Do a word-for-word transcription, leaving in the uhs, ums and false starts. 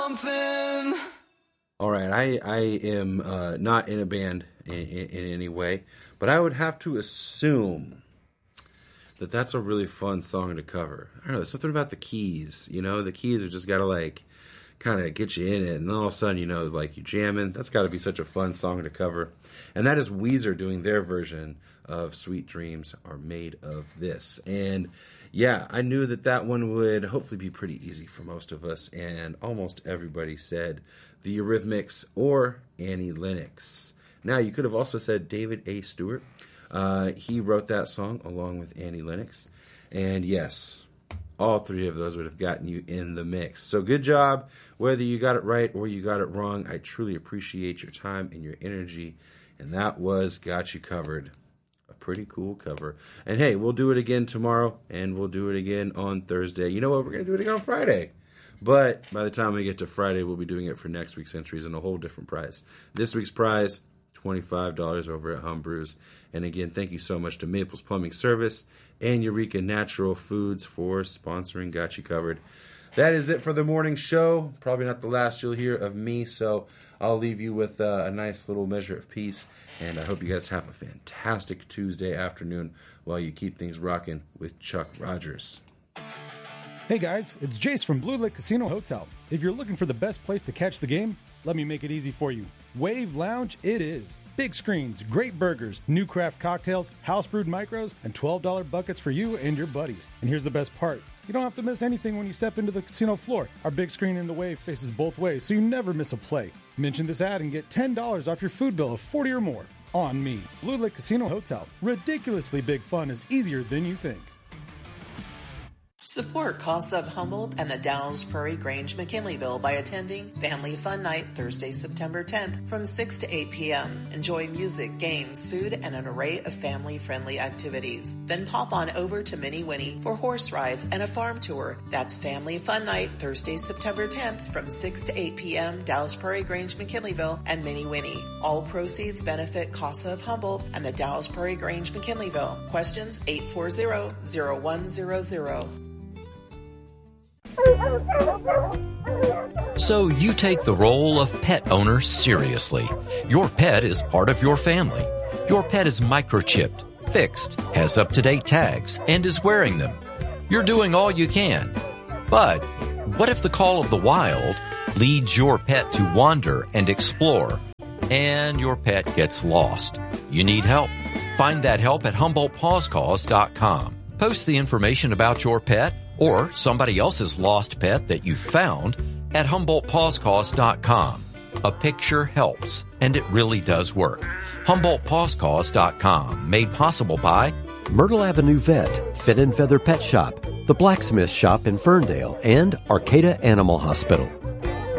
Something. All right, I, I am uh, not in a band in, in, in any way, but I would have to assume that that's a really fun song to cover. I don't know, there's something about the keys, you know? The keys are just got to, like, kind of get you in it, and all of a sudden, you know, like, you jamming. That's got to be such a fun song to cover. And that is Weezer doing their version of Sweet Dreams Are Made of This. And yeah, I knew that that one would hopefully be pretty easy for most of us, and almost everybody said the Eurythmics or Annie Lennox. Now, you could have also said David A. Stewart. Uh, he wrote that song along with Annie Lennox. And yes, all three of those would have gotten you in the mix. So good job, whether you got it right or you got it wrong. I truly appreciate your time and your energy. And that was Got You Covered. Pretty cool cover. And hey, we'll do it again tomorrow, and we'll do it again on Thursday. You know what? We're going to do it again on Friday. But by the time we get to Friday, we'll be doing it for next week's entries and a whole different prize. This week's prize, twenty-five dollars over at Hum Brews. And again, thank you so much to Maples Plumbing Service and Eureka Natural Foods for sponsoring Got You Covered. That is it for the morning show. Probably not the last you'll hear of me, so I'll leave you with uh, a nice little measure of peace, and I hope you guys have a fantastic Tuesday afternoon while you keep things rocking with Chuck Rogers. Hey guys, it's Jace from Blue Lake Casino Hotel. If you're looking for the best place to catch the game, let me make it easy for you. Wave Lounge it is. Big screens, great burgers, new craft cocktails, house brewed micros, and twelve dollars buckets for you and your buddies. And here's the best part. You don't have to miss anything when you step into the casino floor. Our big screen in the Wave faces both ways, so you never miss a play. Mention this ad and get ten dollars off your food bill of forty dollars or more. On me. Blue Lake Casino Hotel. Ridiculously big fun is easier than you think. Support Casa of Humboldt and the Downs Prairie Grange McKinleyville by attending Family Fun Night Thursday, September tenth from six to eight p.m. Enjoy music, games, food, and an array of family-friendly activities. Then pop on over to Minnie Winnie for horse rides and a farm tour. That's Family Fun Night Thursday, September tenth from six to eight p.m. Downs Prairie Grange McKinleyville and Minnie Winnie. All proceeds benefit Casa of Humboldt and the Downs Prairie Grange McKinleyville. Questions eight four zero, zero one zero zero. So you take the role of pet owner seriously. Your pet is part of your family. Your pet is microchipped, fixed, has up-to-date tags, and is wearing them. You're doing all you can. But what if the call of the wild leads your pet to wander and explore, and your pet gets lost? You need help. Find that help at Humboldt Paws Cause dot com. Post the information about your pet or somebody else's lost pet that you found at Humboldt Paws Cause dot com. A picture helps, and it really does work. Humboldt Paws Cause dot com, made possible by Myrtle Avenue Vet, Fin and Feather Pet Shop, the Blacksmith Shop in Ferndale, and Arcata Animal Hospital.